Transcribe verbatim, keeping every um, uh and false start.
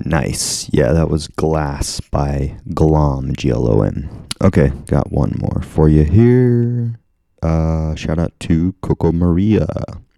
Nice. Yeah, that was Glass by Glom, G L O M. Okay, got one more for you here. Uh, shout out to Coco Maria.